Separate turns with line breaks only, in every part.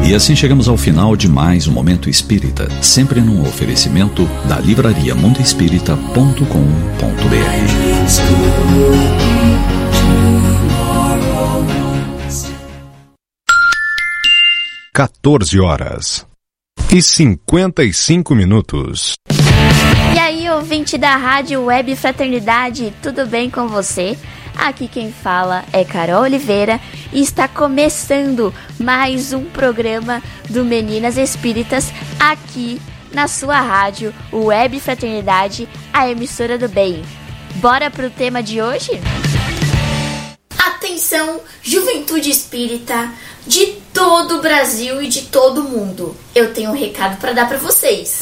E assim chegamos ao final de mais um Momento Espírita, sempre num oferecimento da livraria mundoespírita.com.br.
14h55.
E aí, ouvinte da Rádio Web Fraternidade, tudo bem com você? Aqui quem fala é Carol Oliveira e está começando mais um programa do Meninas Espíritas aqui na sua rádio Web Fraternidade, a emissora do bem. Bora pro tema de hoje? Atenção, juventude espírita de todo o Brasil e de todo o mundo. Eu tenho um recado para dar para vocês.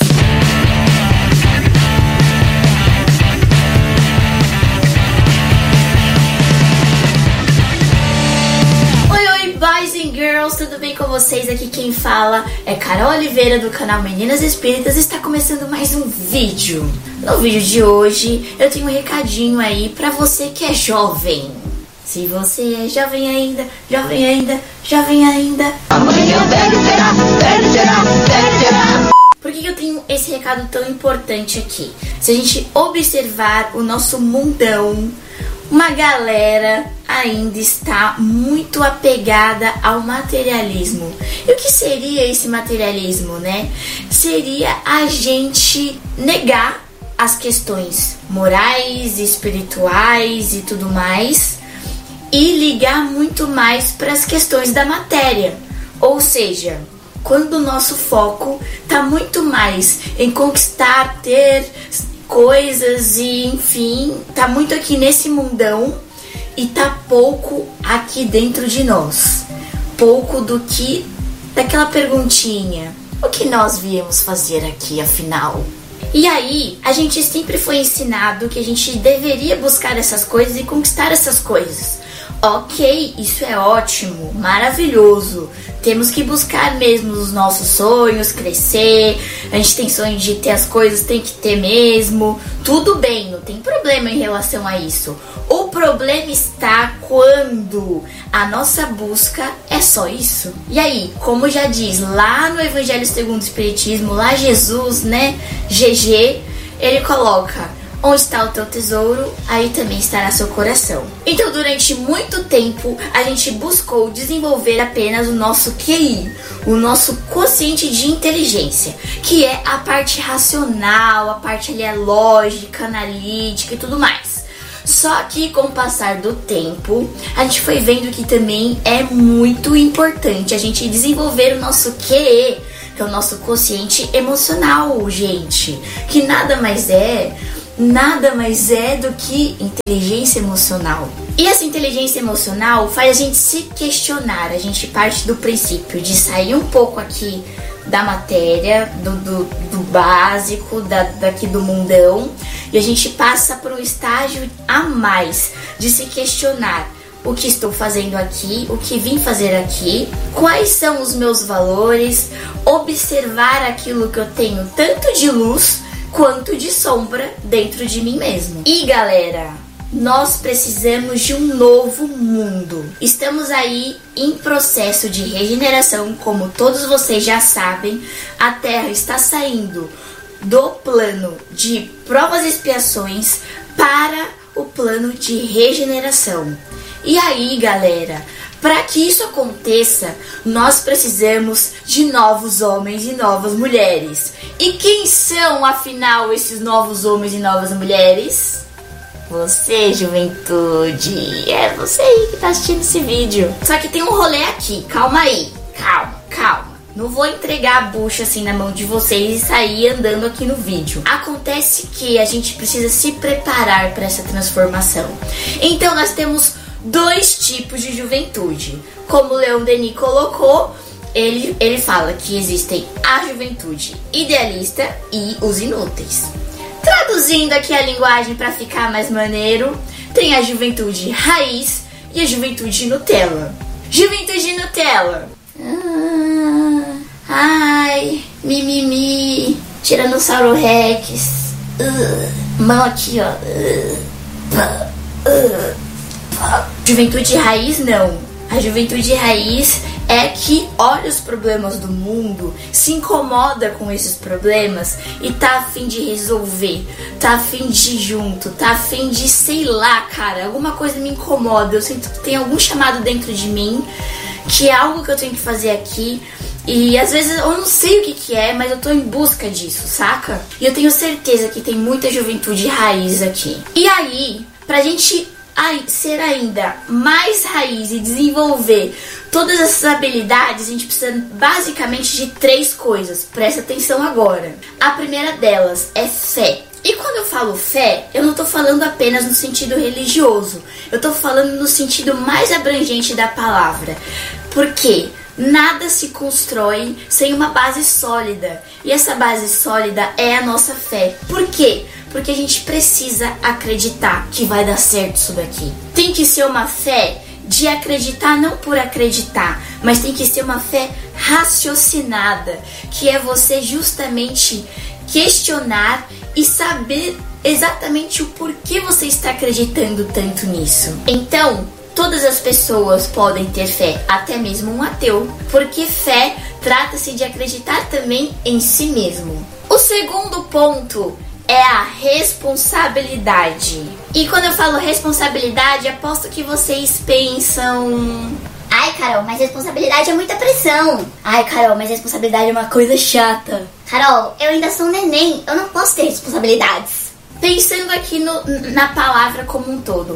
Boys and Girls, tudo bem com vocês? Aqui quem fala é Carol Oliveira do canal Meninas Espíritas. Está começando mais um vídeo. No vídeo de hoje eu tenho um recadinho aí pra você que é jovem. Se você é jovem ainda, jovem ainda, jovem ainda, amanhã velho será, velho será, velho será. Por que eu tenho esse recado tão importante aqui? Se a gente observar o nosso mundão, uma galera ainda está muito apegada ao materialismo. E o que seria esse materialismo, né? Seria a gente negar as questões morais, espirituais e tudo mais e ligar muito mais para as questões da matéria. Ou seja, quando o nosso foco está muito mais em conquistar, ter coisas e enfim, tá muito aqui nesse mundão e tá pouco aqui dentro de nós. Pouco do que, daquela perguntinha, o que nós viemos fazer aqui afinal? E aí, a gente sempre foi ensinado que a gente deveria buscar essas coisas e conquistar essas coisas. Ok, isso é ótimo, maravilhoso. Temos que buscar mesmo os nossos sonhos, crescer. A gente tem sonho de ter as coisas, tem que ter mesmo. Tudo bem, não tem problema em relação a isso. O problema está quando a nossa busca é só isso. E aí, como já diz lá no Evangelho segundo o Espiritismo, lá Jesus, né, GG, ele coloca: onde está o teu tesouro, aí também estará seu coração. Então, durante muito tempo, a gente buscou desenvolver apenas o nosso QI, o nosso quociente de inteligência, que é a parte racional, a parte ali é lógica, analítica e tudo mais. Só que com o passar do tempo, a gente foi vendo que também é muito importante a gente desenvolver o nosso QE, que é o nosso quociente emocional, gente, que nada mais é do que inteligência emocional. E essa inteligência emocional faz a gente se questionar. A gente parte do princípio de sair um pouco aqui da matéria, do básico, daqui do mundão, e a gente passa para um estágio a mais de se questionar: o que estou fazendo aqui, o que vim fazer aqui, quais são os meus valores, observar aquilo que eu tenho tanto de luz quanto de sombra dentro de mim mesmo. E galera, nós precisamos de um novo mundo. Estamos aí em processo de regeneração, como todos vocês já sabem. A Terra está saindo do plano de provas e expiações para o plano de regeneração. E aí, galera, para que isso aconteça, nós precisamos de novos homens e novas mulheres. E quem são, afinal, esses novos homens e novas mulheres? Você, juventude. É você aí que tá assistindo esse vídeo. Só que tem um rolê aqui. Calma aí. Calma. Não vou entregar a bucha assim na mão de vocês e sair andando aqui no vídeo. Acontece que a gente precisa se preparar para essa transformação. Então nós temos dois tipos de juventude. Como o Leon Denis colocou, ele fala que existem a juventude idealista e os inúteis. Traduzindo aqui a linguagem para ficar mais maneiro, tem a juventude raiz e a juventude Nutella. Juventude Nutella. Ai, mimimi, Tiranossauro Rex. Mão aqui, ó. Juventude raiz não. A juventude raiz é que olha os problemas do mundo, se incomoda com esses problemas e tá a fim de resolver, tá a fim de ir junto, tá a fim de, sei lá, cara, alguma coisa me incomoda, eu sinto que tem algum chamado dentro de mim, que é algo que eu tenho que fazer aqui. E às vezes eu não sei o que é, mas eu tô em busca disso, saca? E eu tenho certeza que tem muita juventude raiz aqui. E aí, pra gente ser ainda mais raiz e desenvolver todas essas habilidades, a gente precisa basicamente de 3 coisas. Presta atenção agora. A primeira delas é fé. E quando eu falo fé, eu não tô falando apenas no sentido religioso. Eu tô falando no sentido mais abrangente da palavra. Por quê? Nada se constrói sem uma base sólida. E essa base sólida é a nossa fé. Por quê? Porque a gente precisa acreditar que vai dar certo isso daqui. Tem que ser uma fé de acreditar não por acreditar, mas tem que ser uma fé raciocinada, que é você justamente questionar e saber exatamente o porquê você está acreditando tanto nisso. Então, todas as pessoas podem ter fé, até mesmo um ateu, porque fé trata-se de acreditar também em si mesmo. O segundo ponto é a responsabilidade. E quando eu falo responsabilidade, aposto que vocês pensam:
ai, Carol, mas responsabilidade é muita pressão.
ai, Carol, mas responsabilidade é uma coisa chata.
Carol, eu ainda sou um neném, eu não posso ter responsabilidades.
Pensando aqui na palavra como um todo,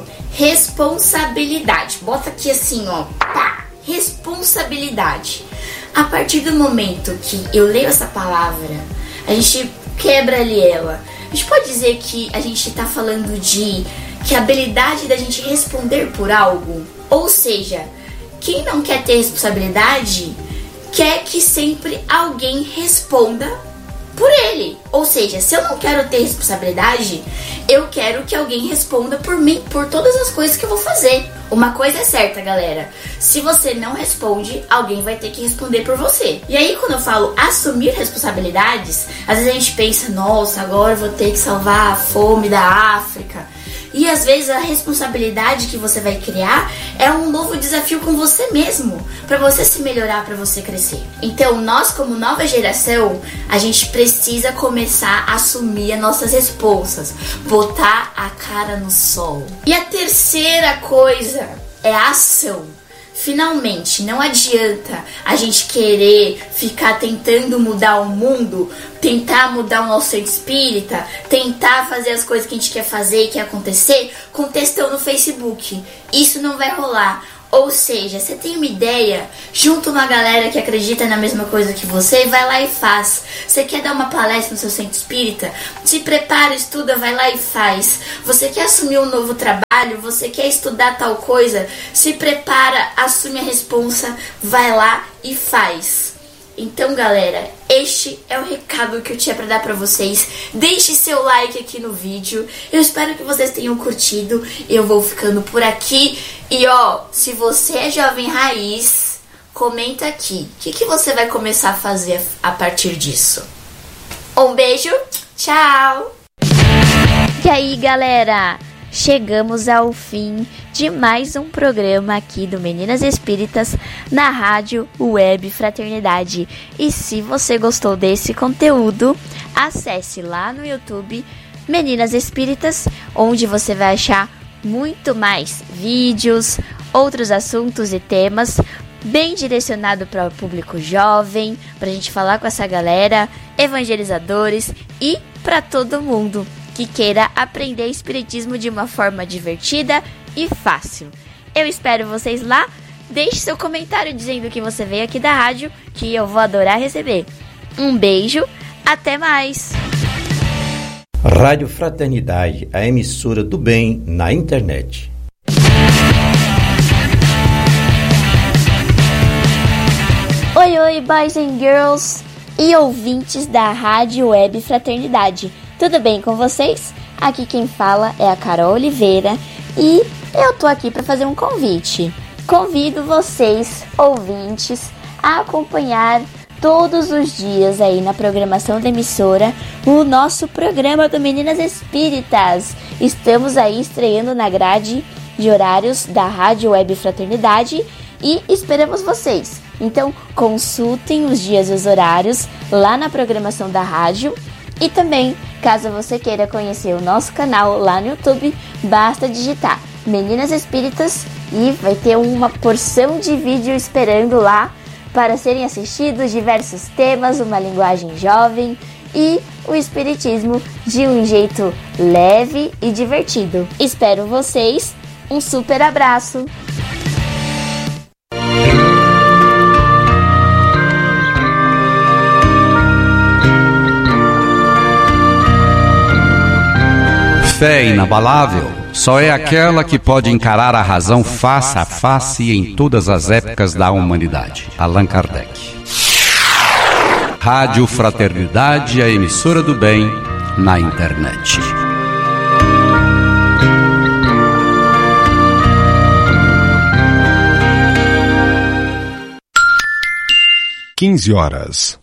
responsabilidade. Bota aqui assim, ó. Tá. Responsabilidade. A partir do momento que eu leio essa palavra, a gente quebra ali ela. A gente pode dizer que a gente tá falando que a habilidade da gente responder por algo. Ou seja, quem não quer ter responsabilidade quer que sempre alguém responda por ele. Ou seja, se eu não quero ter responsabilidade, eu quero que alguém responda por mim, por todas as coisas que eu vou fazer. Uma coisa é certa, galera: se você não responde, alguém vai ter que responder por você. E aí, quando eu falo assumir responsabilidades, às vezes a gente pensa: nossa, agora eu vou ter que salvar a fome da África. E às vezes a responsabilidade que você vai criar é um novo desafio com você mesmo, para você se melhorar, para você crescer. Então, nós como nova geração, a gente precisa começar a assumir as nossas responsas, botar a cara no sol. E a terceira coisa é a ação. Finalmente, não adianta a gente querer ficar tentando mudar o mundo, tentar mudar o nosso centro espírita, tentar fazer as coisas que a gente quer fazer e quer acontecer com textão no Facebook. Isso não vai rolar. Ou seja, você tem uma ideia, junta uma galera que acredita na mesma coisa que você, vai lá e faz. Você quer dar uma palestra no seu centro espírita? Se prepara, estuda, vai lá e faz. Você quer assumir um novo trabalho? Você quer estudar tal coisa? Se prepara, assume a responsa, vai lá e faz. Então, galera, este é o recado que eu tinha pra dar pra vocês. Deixe seu like aqui no vídeo. Eu espero que vocês tenham curtido. Eu vou ficando por aqui. E ó, se você é jovem raiz, comenta aqui. O que você vai começar a fazer a partir disso? Um beijo, tchau!
E aí, galera? Chegamos ao fim de mais um programa aqui do Meninas Espíritas na Rádio Web Fraternidade. E se você gostou desse conteúdo, acesse lá no YouTube Meninas Espíritas, onde você vai achar muito mais vídeos, outros assuntos e temas, bem direcionado para o público jovem, para a gente falar com essa galera, evangelizadores e para todo mundo que queira aprender espiritismo de uma forma divertida e fácil. Eu espero vocês lá. Deixe seu comentário dizendo que você veio aqui da rádio, que eu vou adorar receber. Um beijo, até mais!
Rádio Fraternidade, a emissora do bem na internet.
Oi, boys and girls e ouvintes da Rádio Web Fraternidade. Tudo bem com vocês? Aqui quem fala é a Carol Oliveira e eu tô aqui para fazer um convite. Convido vocês, ouvintes, a acompanhar todos os dias aí na programação da emissora o nosso programa do Meninas Espíritas. Estamos aí estreando na grade de horários da Rádio Web Fraternidade e esperamos vocês. Então consultem os dias e os horários lá na programação da rádio. E também, caso você queira conhecer o nosso canal lá no YouTube, basta digitar Meninas Espíritas e vai ter uma porção de vídeo esperando lá para serem assistidos, diversos temas, uma linguagem jovem e o espiritismo de um jeito leve e divertido. Espero vocês, um super abraço!
Fé inabalável só é aquela que pode encarar a razão face a face em todas as épocas da humanidade. Allan Kardec. Rádio Fraternidade, a emissora do bem na internet.
(15h05).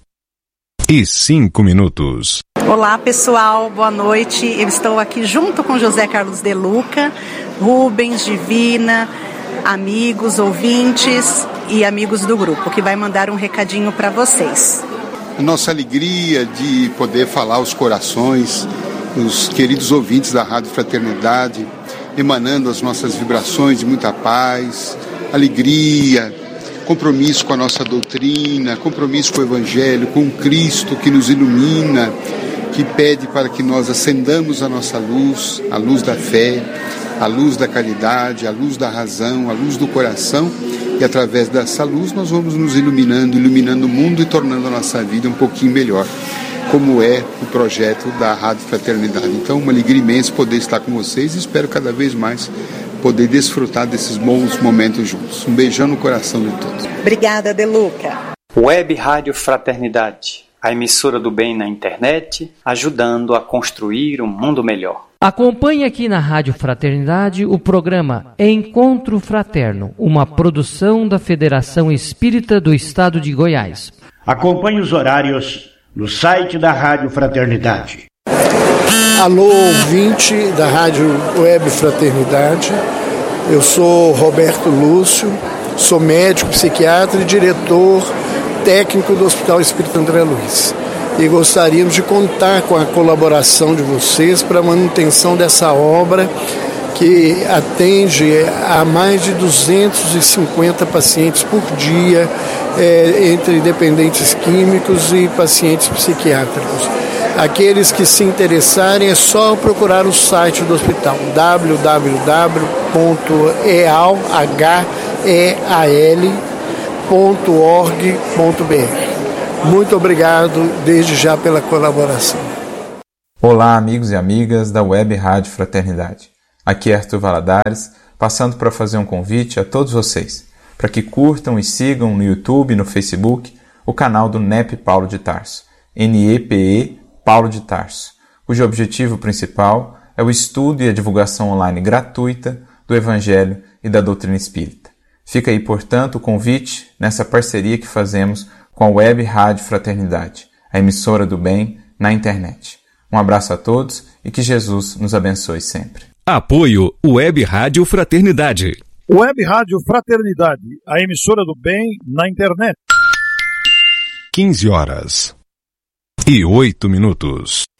Olá pessoal, boa noite. Eu estou aqui junto com José Carlos De Luca, Rubens, Divina, amigos, ouvintes e amigos do grupo, que vai mandar um recadinho para vocês.
A nossa alegria de poder falar aos corações dos queridos ouvintes da Rádio Fraternidade, emanando as nossas vibrações de muita paz, alegria, compromisso com a nossa doutrina, compromisso com o Evangelho, com Cristo que nos ilumina, que pede para que nós acendamos a nossa luz, a luz da fé, a luz da caridade, a luz da razão, a luz do coração, e através dessa luz nós vamos nos iluminando o mundo e tornando a nossa vida um pouquinho melhor, como é o projeto da Rádio Fraternidade. Então, uma alegria imensa poder estar com vocês e espero cada vez mais poder desfrutar desses bons momentos juntos. Um beijão no coração de todos.
Obrigada, De Luca.
Web Rádio Fraternidade, a emissora do bem na internet, ajudando a construir um mundo melhor.
Acompanhe aqui na Rádio Fraternidade o programa Encontro Fraterno, uma produção da Federação Espírita do Estado de Goiás.
Acompanhe os horários no site da Rádio Fraternidade.
Alô, ouvinte da Rádio Web Fraternidade. Eu sou Roberto Lúcio, sou médico, psiquiatra e diretor técnico do Hospital Espírita André Luiz. E gostaríamos de contar com a colaboração de vocês para a manutenção dessa obra que atende a mais de 250 pacientes por dia, entre dependentes químicos e pacientes psiquiátricos. Aqueles que se interessarem é só procurar o site do hospital www.eal.org.br. Muito obrigado desde já pela colaboração.
Olá, amigos e amigas da Web Rádio Fraternidade. Aqui é Arthur Valadares, passando para fazer um convite a todos vocês, para que curtam e sigam no YouTube e no Facebook o canal do NEP Paulo de Tarso, NEPE Paulo de Tarso, cujo objetivo principal é o estudo e a divulgação online gratuita do Evangelho e da doutrina espírita. Fica aí, portanto, o convite nessa parceria que fazemos com a Web Rádio Fraternidade, a emissora do bem na internet. Um abraço a todos e que Jesus nos abençoe sempre.
Apoio Web Rádio Fraternidade.
Web Rádio Fraternidade, a emissora do bem na internet.
15h08.